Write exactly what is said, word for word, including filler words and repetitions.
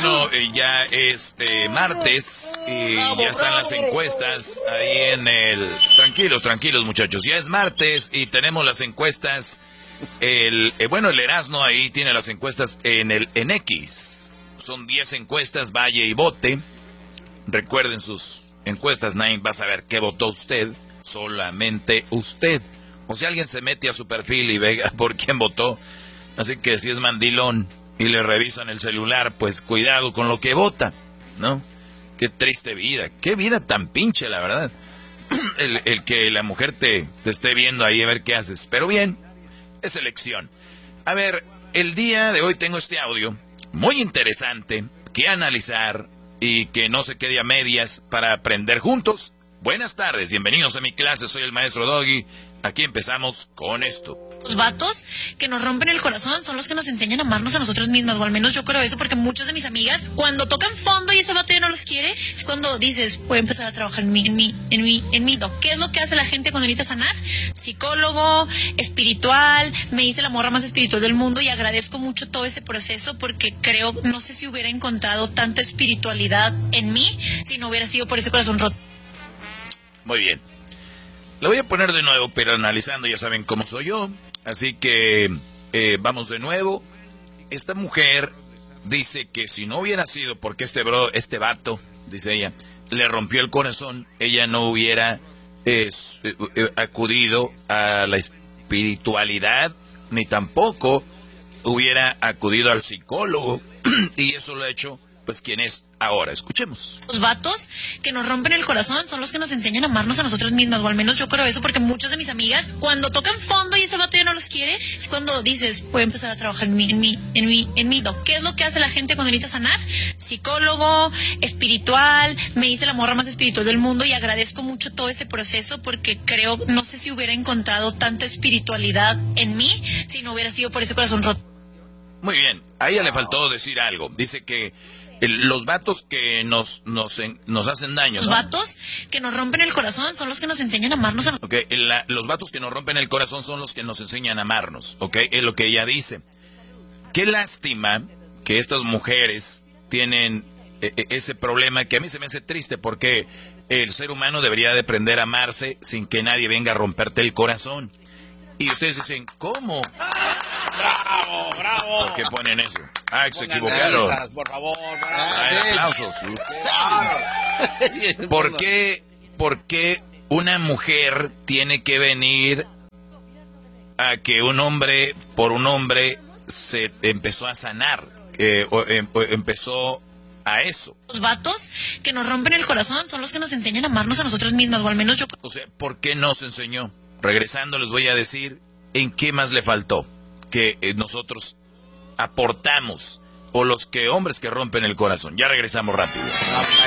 bueno, eh, ya es eh, martes y ya están las encuestas ahí en el... Tranquilos, tranquilos muchachos, ya es martes y tenemos las encuestas. El eh, Bueno, el Erasmo ahí tiene las encuestas en el en X. Son diez encuestas, vaya y vote. Recuerden sus encuestas, nadie va a saber qué votó usted, solamente usted. O si alguien se mete a su perfil y ve por quién votó. Así que si es mandilón y le revisan el celular, pues cuidado con lo que vota, ¿no? Qué triste vida, qué vida tan pinche, la verdad. El, el que la mujer te, te esté viendo ahí a ver qué haces. Pero bien, es elección. A ver, el día de hoy tengo este audio muy interesante que analizar y que no se quede a medias para aprender juntos. Buenas tardes, bienvenidos a mi clase, soy el maestro Doggy. Aquí empezamos con esto. Los vatos que nos rompen el corazón son los que nos enseñan a amarnos a nosotros mismos, o al menos yo creo eso, porque muchas de mis amigas, cuando tocan fondo y ese vato ya no los quiere, es cuando dices, voy a empezar a trabajar en mí, en mí, en mí, en mí. ¿Qué es lo que hace la gente cuando necesita sanar? Psicólogo, espiritual, me hice la morra más espiritual del mundo y agradezco mucho todo ese proceso porque creo, no sé si hubiera encontrado tanta espiritualidad en mí si no hubiera sido por ese corazón roto. Muy bien. Lo voy a poner de nuevo, pero analizando, ya saben cómo soy yo. Así que eh, vamos de nuevo. Esta mujer dice que si no hubiera sido porque este bro, este vato, dice ella, le rompió el corazón, ella no hubiera eh, eh, acudido a la espiritualidad, ni tampoco hubiera acudido al psicólogo. Y eso lo ha hecho, pues, quien es ahora. Escuchemos. Los vatos que nos rompen el corazón son los que nos enseñan a amarnos a nosotros mismos, o al menos yo creo eso, porque muchas de mis amigas, cuando tocan fondo y ese vato ya no los quiere, es cuando dices, voy a empezar a trabajar en mí, en mí, en mí, en mí. ¿Qué es lo que hace la gente cuando necesita sanar? Psicólogo, espiritual, me hice la morra más espiritual del mundo y agradezco mucho todo ese proceso porque creo, no sé si hubiera encontrado tanta espiritualidad en mí si no hubiera sido por ese corazón roto. Muy bien, a ella le faltó decir algo. Dice que el, los vatos que nos, nos, nos hacen daño, Los ¿no? vatos que nos rompen el corazón son los que nos enseñan a amarnos a nosotros. Ok, la, los vatos que nos rompen el corazón son los que nos enseñan a amarnos, ok, es lo que ella dice. Qué lástima que estas mujeres tienen eh, ese problema que a mí se me hace triste porque el ser humano debería de aprender a amarse sin que nadie venga a romperte el corazón. Y ustedes dicen, ¿cómo? ¡Bravo, bravo! ¿Por qué ponen eso? Ah, se equivocaron. Risas, por favor. Ay, aplausos. ¿Por qué, ¿Por qué una mujer tiene que venir a que un hombre, por un hombre, se empezó a sanar? Eh, o, eh, o empezó a eso. Los vatos que nos rompen el corazón son los que nos enseñan a amarnos a nosotros mismos, o al menos yo... O sea, ¿por qué nos enseñó? Regresando les voy a decir en qué más le faltó que eh, nosotros aportamos, o los que hombres que rompen el corazón. Ya regresamos rápido.